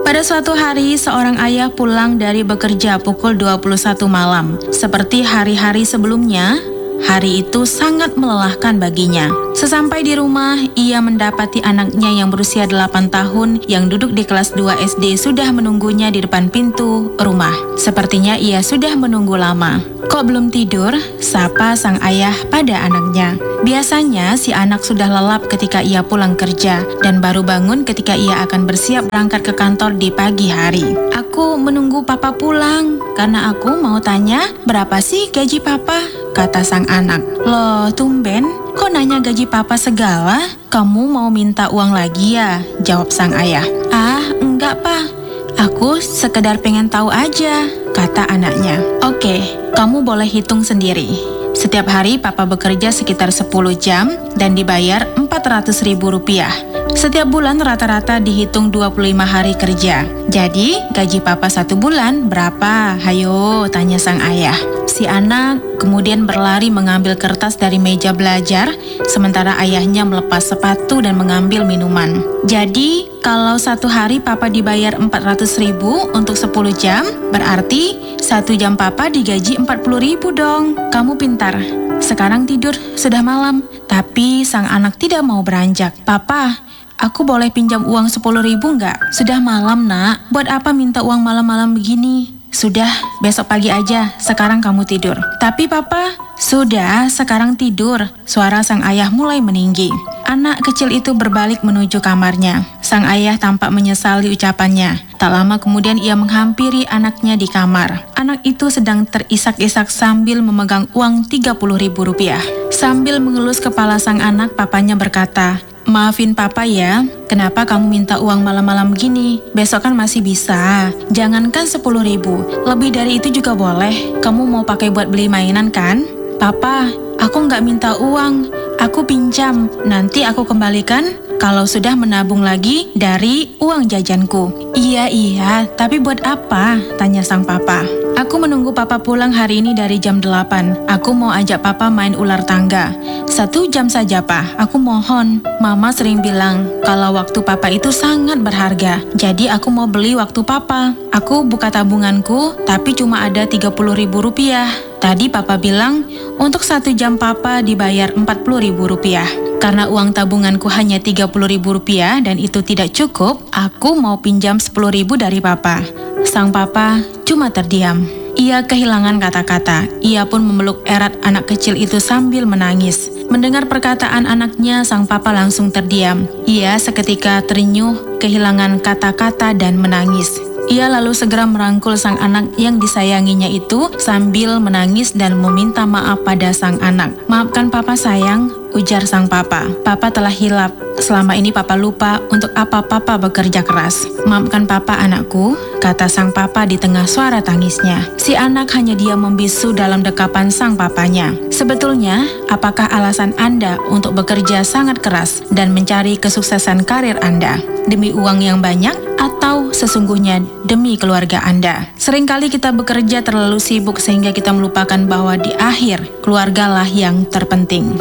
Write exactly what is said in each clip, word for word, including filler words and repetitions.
Pada suatu hari, seorang ayah pulang dari bekerja pukul dua puluh satu malam. Seperti hari-hari sebelumnya, hari itu sangat melelahkan baginya. Sesampai di rumah, ia mendapati anaknya yang berusia delapan tahun yang duduk di kelas dua S D sudah menunggunya di depan pintu rumah. Sepertinya ia sudah menunggu lama. Kok belum tidur? Sapa sang ayah pada anaknya. Biasanya si anak sudah lelap ketika ia pulang kerja dan baru bangun ketika ia akan bersiap berangkat ke kantor di pagi hari. Aku menunggu papa pulang karena aku mau tanya berapa sih gaji papa? Kata sang anak. Loh, tumben, kok nanya gaji papa segala? Kamu mau minta uang lagi ya? Jawab sang ayah. Ah, enggak pa, aku sekedar pengen tahu aja, kata anaknya. Oke, kamu boleh hitung sendiri. Setiap hari papa bekerja sekitar sepuluh jam dan dibayar empat ratus ribu rupiah. Setiap bulan rata-rata dihitung dua puluh lima hari kerja. Jadi gaji papa satu bulan berapa? Hayo, tanya sang ayah. Si anak kemudian berlari mengambil kertas dari meja belajar, sementara ayahnya melepas sepatu dan mengambil minuman. Jadi, kalau satu hari papa dibayar empat ratus ribu untuk sepuluh jam, berarti satu jam papa digaji empat puluh ribu dong. Kamu pintar. Sekarang tidur, sudah malam. Tapi sang anak tidak mau beranjak. Papa, aku boleh pinjam uang sepuluh ribu nggak? Sudah malam nak, buat apa minta uang malam-malam begini? Sudah, besok pagi aja, sekarang kamu tidur. Tapi papa, sudah, sekarang tidur. Suara sang ayah mulai meninggi. Anak kecil itu berbalik menuju kamarnya. Sang ayah tampak menyesali ucapannya. Tak lama kemudian ia menghampiri anaknya di kamar. Anak itu sedang terisak-isak sambil memegang uang tiga puluh ribu rupiah. Sambil mengelus kepala sang anak, papanya berkata, maafin papa ya, kenapa kamu minta uang malam-malam begini? Besok kan masih bisa. Jangankan sepuluh ribu, lebih dari itu juga boleh. Kamu mau pakai buat beli mainan kan? Papa, aku nggak minta uang, aku pinjam. Nanti aku kembalikan kalau sudah menabung lagi dari uang jajanku. Iya, iya, tapi buat apa? Tanya sang papa. Aku menunggu papa pulang hari ini dari jam delapan. Aku mau ajak papa main ular tangga. Satu jam saja, Pak. Aku mohon. Mama sering bilang kalau waktu papa itu sangat berharga. Jadi aku mau beli waktu papa. Aku buka tabunganku, tapi cuma ada tiga puluh ribu rupiah. Tadi papa bilang untuk satu jam papa dibayar empat puluh ribu rupiah. Karena uang tabunganku hanya tiga puluh ribu rupiah dan itu tidak cukup, aku mau pinjam sepuluh ribu dari papa. Sang papa cuma terdiam. Ia kehilangan kata-kata. Ia pun memeluk erat anak kecil itu sambil menangis. Mendengar perkataan anaknya, sang papa langsung terdiam. Ia seketika terenyuh, kehilangan kata-kata dan menangis. Ia lalu segera merangkul sang anak yang disayanginya itu sambil menangis dan meminta maaf pada sang anak. Maafkan papa sayang, ujar sang papa. Papa telah hilap. Selama ini papa lupa untuk apa papa bekerja keras. Maafkan papa anakku, kata sang papa di tengah suara tangisnya. Si anak hanya diam membisu dalam dekapan sang papanya. Sebetulnya, apakah alasan Anda untuk bekerja sangat keras dan mencari kesuksesan karir Anda? Demi uang yang banyak atau sesungguhnya demi keluarga Anda? Seringkali kita bekerja terlalu sibuk sehingga kita melupakan bahwa di akhir keluargalah yang terpenting.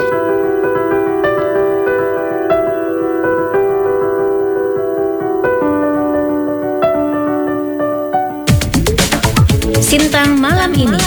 Sintang malam ini